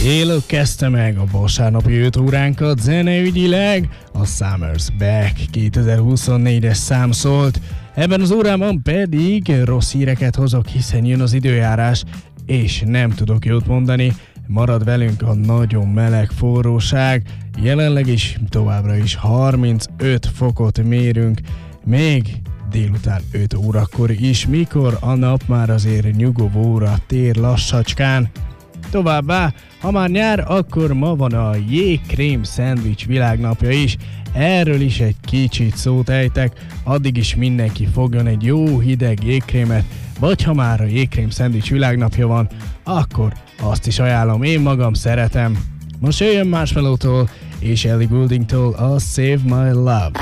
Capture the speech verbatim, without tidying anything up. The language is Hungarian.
Halo kezdte meg a vasárnapi öt óránkat zeneügyileg, a Summer's Back kétezer-huszonnégyes szám szólt. Ebben az órában pedig rossz híreket hozok, hiszen jön az időjárás, és nem tudok jót mondani. Marad velünk a nagyon meleg forróság, jelenleg is továbbra is harmincöt fokot mérünk, még délután öt órakor is, mikor a nap már azért nyugovóra tér lassacskán. Továbbá, ha már nyár, akkor ma van a jégkrém szendvics világnapja is. Erről is egy kicsit szót ejtek, addig is mindenki fogjon egy jó hideg jégkrémet, vagy ha már a jégkrém szendvics világnapja van, akkor azt is ajánlom, én magam szeretem. Most jöjjön Marshmello-tól és Ellie Gouldingtól a Save My Love.